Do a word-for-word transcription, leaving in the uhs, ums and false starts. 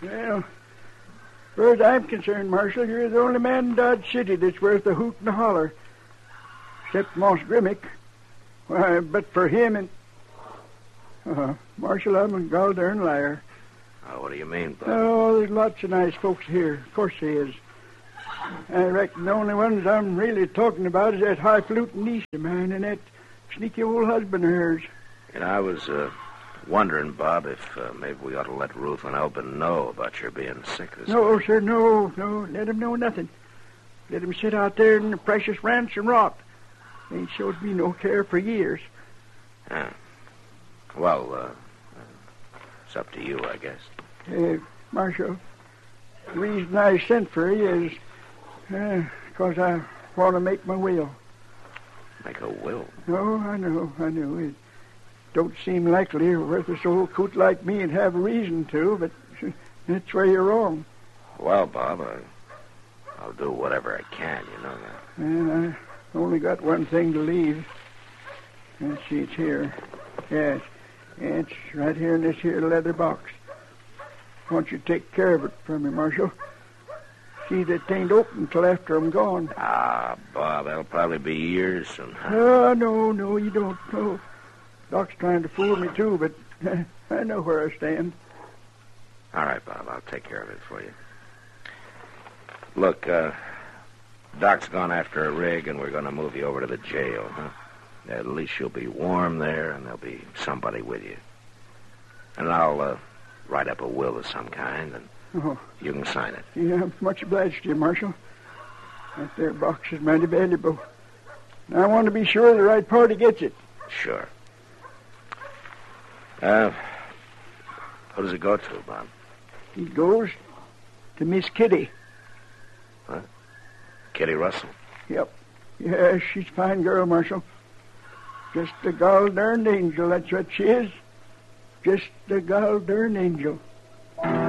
Well, as far as I'm concerned, Marshal, you're the only man in Dodge City that's worth a hoot and a holler. Except Moss Grimmick. Why, but for him and... Uh, Marshal, I'm a gol darn liar. Oh, what do you mean, Bob? Oh, there's lots of nice folks here. Of course there is. I reckon the only ones I'm really talking about is that high-fluting niece of mine and that sneaky old husband of hers. And I was uh, wondering, Bob, if uh, maybe we ought to let Ruth and Elbin know about your being sick this No, week. sir, no, no. Let them know nothing. Let them sit out there in the precious ranch and rot. They ain't showed me no care for years. Yeah. Well, uh, it's up to you, I guess. Uh, Marshal, the reason I sent for you is because uh, I want to make my will. Make a will? No, I know, I know. It don't seem likely a worthless old coot like me'd have a reason to, but that's where you're wrong. Well, Bob, I, I'll do whatever I can, you know that. And I only got one thing to leave. Let's see, it's here. Yes, it's right here in this here leather box. I want you to take care of it for me, Marshal. See that it ain't open till after I'm gone. Ah, Bob, that'll probably be years soon. Oh, no, no, you don't know. Doc's trying to fool me, too, but I know where I stand. All right, Bob, I'll take care of it for you. Look, uh, Doc's gone after a rig, and we're going to move you over to the jail, huh? At least you'll be warm there, and there'll be somebody with you. And I'll uh, write up a will of some kind, and Oh. you can sign it. Yeah, I'm much obliged to you, Marshal. That there box is mighty valuable. I want to be sure the right party gets it. Sure. Uh, who does it go to, Bob? It goes to Miss Kitty. What? Kitty Russell? Yep. Yeah, she's a fine girl, Marshal. Just a gol darned angel, that's what she is. Just a gol darned angel.